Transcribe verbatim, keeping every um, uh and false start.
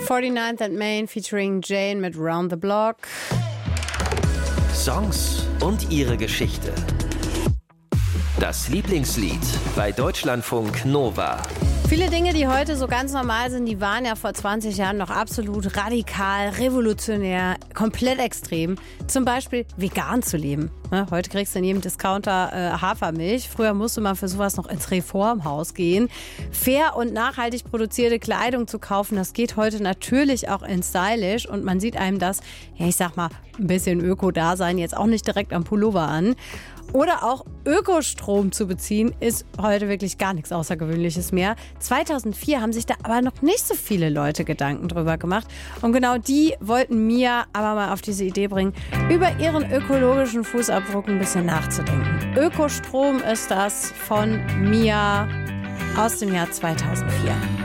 forty-ninth and Main featuring Jane mit Round the Block. Songs und ihre Geschichte. Das Lieblingslied bei Deutschlandfunk Nova. Viele Dinge, die heute so ganz normal sind, die waren ja vor zwanzig Jahren noch absolut radikal, revolutionär, komplett extrem. Zum Beispiel vegan zu leben. Heute kriegst du in jedem Discounter äh, Hafermilch. Früher musste man für sowas noch ins Reformhaus gehen. Fair und nachhaltig produzierte Kleidung zu kaufen, das geht heute natürlich auch in Stylish. Und man sieht einem das, ja, ich sag mal, ein bisschen Öko-Dasein jetzt auch nicht direkt am Pullover an. Oder auch Ökostrom zu beziehen, ist heute wirklich gar nichts Außergewöhnliches mehr. zweitausendvier haben sich da aber noch nicht so viele Leute Gedanken drüber gemacht. Und genau die wollten Mia aber mal auf diese Idee bringen, über ihren ökologischen Fußabdruck ein bisschen nachzudenken. Ökostrom ist das von Mia aus dem Jahr zweitausendvier.